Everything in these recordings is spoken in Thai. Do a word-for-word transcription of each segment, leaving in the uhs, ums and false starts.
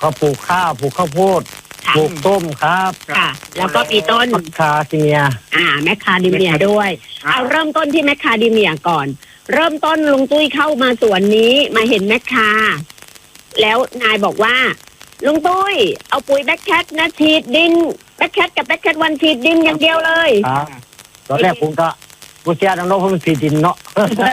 ก็ปลูกข้าวปลูกข้าวโพดค่ะปลูกต้มครับค่ะ แล้วก็มีต้นมะคาซีเมียอ่าแมคคาเดเมียด้วย เอาเริ่มต้นที่แมคคาเดเมียก่อน เริ่มต้นลุงตุ้ยเข้ามาสวนนี้มาเห็นแมคคาแล้วนายบอกว่าลุงตุ้ยเอาปุ๋ยแบคแคทนะฉีดดินแบคแคทกับแบคแคทวันฉีดดินอย่างเดียวเลยครับตอนแรกผมก็กูเสียน้ำนกเพราะมันฉีดดินเนาะ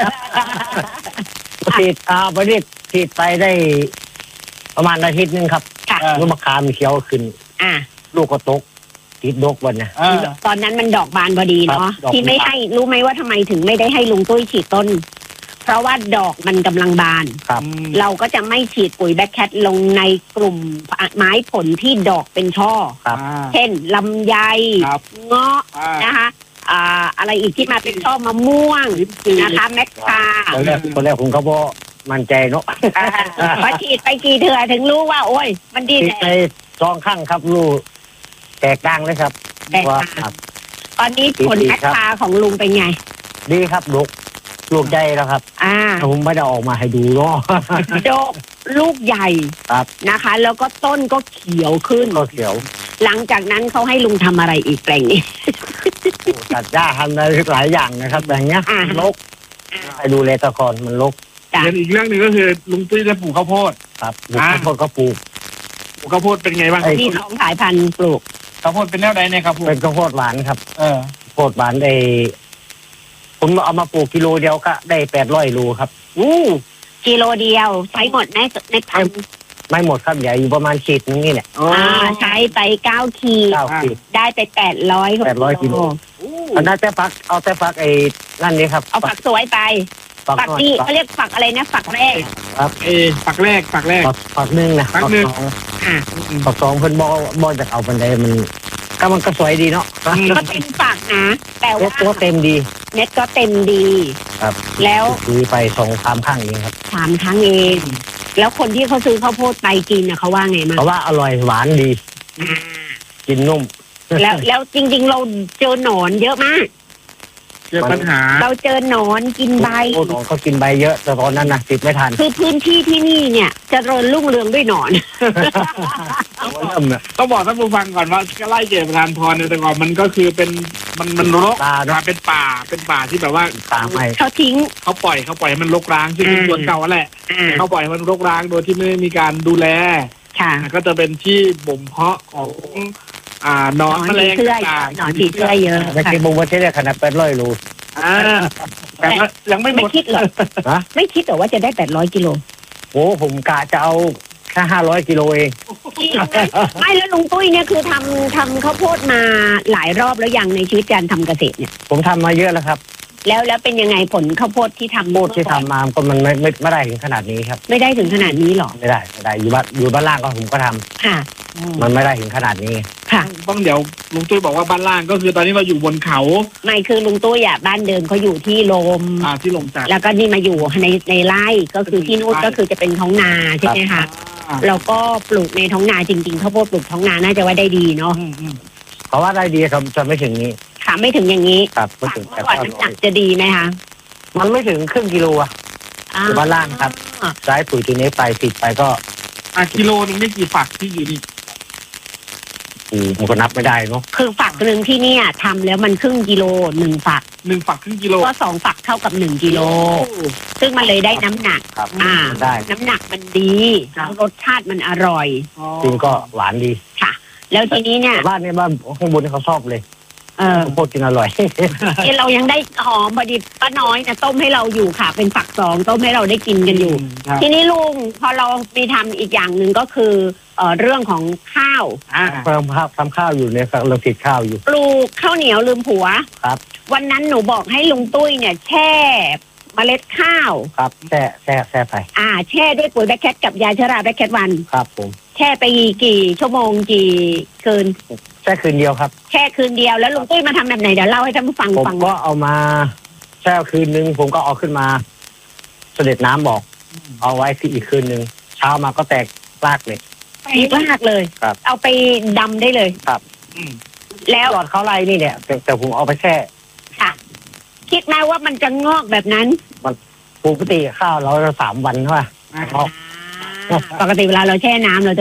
ฉีดอ่าไปเรียกฉีดไปได้ ประมาณอาทิตย์หนึงครับค่ะลูกมะขามมันเขียวขึ้นอ่าลูกก็ตกติดดกวันนะอ่าตอนนั้นมันดอกบานพอดีเนาะครับดอกที่ไม่ให้รู้ไหมว่าทำไมถึงไม่ได้ให้ลุงตุ้ยฉีดต้น เพราะว่าดอกมันกำลังบานครับเราก็จะไม่ฉีดปุ๋ยแบคแคทลงในกลุ่มไม้ผลที่ดอกเป็นช่อครับอ่าเช่นลำไยครับเงาะอ่านะคะอ่าอะไรอีกที่มาเป็นช่อมะม่วงลิ้นจี่นะคะแมคคาตอนแรกตอนแรกผมก็บอกมั่นใจเนาะอ่าพอฉีดไปกี่เถื่อถึงรู้ว่า โอ้ย มันดีฉีดแท้ไปสองข้างครับลูกแตกต่างเลยครับแตกต่างว่าครับตอนนี้ผลดีแมๆคครับคาของลุงเป็นไงดีครับลูกลูกใหญ่แล้วครับอ่าแต่ผมไม่ได้ออกมาให้ดูเนาะดอกลูกใหญ่ครับนะคะ แล้วก็ต้นก็เขียวขึ้นก็เขียวหลังจากนั้นเขาให้ลุงทำอะไรอีกแปลงนี้ตัดหญ้าทำอะไรหลายอย่างนะครับแบบเนี้ยอ่าลกให้ดูแลตะกอนมันลกจ้ะเรื่องอีกเรื่องหนึ่งก็คือลุงตุ้ยจะปลูกข้าวโพดครับปลูกอ่าข้าวโพดก็ปลูกปลูกข้าวโพดเป็นไงบ้างไอ้มีสองสายพันธุ์ปลูกข้าวโพดเป็นแนวใดเนี่ยครับผมเป็นข้าวโพดหวานครับเออข้าวโพดหวานได้ผมเอามาปลูกกิโลเดียวก็ได้แปดร้อยโลครับอู้กิโลเดียวใช้หมดในในพันไม่หมดครับใหญ่อยู่ประมาณขีดนึงนี่แหละอ๋ออ่าใช้ไปเก้าขีดเก้าขีดได้ไปแปดร้อยแปดร้อยกิโล อันนั้นแต่ฟักเอาแต่ฟักไอ้นั่นนี่ครับเอาฝักสวยไปฟักฝักน้อยที่ฟักเขาเรียกฝักอะไรนะฝักแรกเออฝักแรกฝักแรกฟักฟักหนึ่งนะฟักหนึ่งสองอ่ะฟักสองเพิ่นบอกบอจะเอาปันใดมันก็มันก็สวยดีเนาะอืมก็เต็มฝักนะแต่ตัวว่าตัวเต็มดีเม็ดก็เต็มดีครับแล้วซื้อไปสองสามข้างเองครับสามครั้งเอง แล้วคนที่เขาซื้อข้าวโพดไปกินนะเขาว่าไงมั้างเพราะว่าอร่อยหวานดี กินนุ่มแล้วแล้วจริง ๆ เราเจอหนอนเยอะมากเจอปัญหาเราเจอหนอนกินใบโอ้โหเขากินใบเยอะแต่ตอนนั้นนะติดไม่ทันคือพื้นที่ที่นี่เนี่ยจเจริญรุ่งเรืองด้วยหนอนเริ่มเนี่ยต้องบอกท่านผู้ฟังก่อนว่าไร่เกศประธานพรเนี่ยแต่ก่อนมันก็คือเป็นมันมันรกตาเนาะเป็นป่าเป็นป่าที่แบบว่าตาไม่เขาทิ้งเขาปล่อยเขาปล่อยให้มันรกร้างซึ่งเป็นอืมสวนเก่าแหละอ่าเขาปล่อยให้มันรกร้างโดยที่ไม่มีการดูแลค่ะก็จะเป็นที่บ่มเพาะของอ่าหนอนแมลงผีเสื้อต่างหนอนผีเสื้อเยอะไม่ค่ะใช่บุ้งว่าใช่ได้ขนาดแปดร้อยโลอ่าแต่ว่ายังไม่หมไม่ดคิดเหรอฮะไม่คิดเหรอว่าจะได้แปดร้อยกิโลโอ้ผมกะจะเอาแค่ห้าร้อยกิโลเองไม่แล้วลุงตุ้ยเนี่ยคือทำทำข้าวโพดมาหลายรอบแล้วยังในชีวิตการทำเกษตรเนี่ยผมทำมาเยอะแล้วครับแล้วแล้วเป็นยังไงผลข้าวโพดที่ทำโพดที่ทำมาก็มันไม่ไม่ไม่ได้ถึงขนาดนี้ครับไม่ได้ถึงขนาดนี้หรอไม่ได้ไม่ได้อยู่บ้านอยู่บ้านล่างก็ผมก็ทำค่ะมันไม่ได้ถึงขนาดนี้ค่ะต้องเดี๋ยวลุงตุ้ยบอกว่าบ้านล่างก็คือตอนนี้เราอยู่บนเขาไม่คือลุงตุ้ยอ่ะบ้านเดิมเขาอยู่ที่โลมอ่าที่ลงจากแล้วก็นี่มาอยู่ในในไร่ก็คือที่นู่นก็คือจะเป็นท้องนาใช่ไหมคะอ่าเราก็ปลูกในท้องนาจริงๆข้าวโพดปลูกท้องนาน่าจะว่าได้ดีเนาะอืมอืมเพราะว่าได้ดีครับจะไม่ถึงนี้ค่ะไม่ถึงอย่างนี้ครับไม่ฝักถึงเมื่อก่อนน้ำหนักจะดีไหมคะมันไม่ถึงครึ่งกิโลอะ อยู่บ้านล่างครับอ่าใช้ปุ๋ยตัวนี้ไปติดไปก็อ่ะกิโลนึงได้กี่ฝักที่อยู่นี่โอ้โหมันก็นับไม่ได้เนาะคือฝักหนึ่งที่เนี่ยทำแล้วมันครึ่งกิโลหนึ่งฝักหนึ่งฝักครึ่งกิโลก็สองฝักเท่ากับหนึ่งกิโลโอ้ซึ่งมันเลยได้น้ำหนักครับอ่าได้น้ำหนักมันดีครับรสชาติมันอร่อยจริงก็หวานดีค่ะ แล้วทีนี้เนี่ยแต่บ้านเนี่ยบ้านข้างบนนี่เขาชอบเลยเออข้าวโพดกินอร่อยเอ้เรายังได้หอมพอดีป้าน้อยนะต้มให้เราอยู่ค่ะ เป็นฝักสองต้มให้เราได้กินกันอยู่ครับทีนี้ลุงพอเรามีทำอีกอย่างหนึ่งก็คือเอ่อเรื่องของข้าวอ่าทำข้าวทำข้าวอยู่เนี่ยครับเราติดข้าวอยู่ปลูกข้าวเหนียวลืมผัวครับวันนั้นหนูบอกให้ลุงตุ้ยเนี่ย แช่เมล็ดข้าวครับแช่แช่แช่ไปอ่า แช่ด้วยปุ๋ยแบคแคทกับยาเชื้อราแบคแคทวันครับผมแช่ไปกี่ชั่วโมงกี่คืนแช่คืนเดียวครับแช่คืนเดียวแล้วลุงตุ้ยมาทำแบบไหนเดี๋ยวเล่าให้ท่านผู้ฟังผมฟังก็เอามาแช่คืนนึงผมก็เอาขึ้นมา เสด็จน้ำบอก เอาไว้ที่อีกคืนนึงเช้ามาก็แตกรากเลยดีมากเลยครับเอาไปดำได้เลยอืมแล้วหลอดเข้าไรนี่เนี่ยแต่แต่ผมเอาไปแช่ค่ะ คิดไหมว่ามันจะงอกแบบนั้นปกติข้าวเราจะสามวันใช่ป่ะอ่าเอาปกติเวลาเราแช่น้ำเรา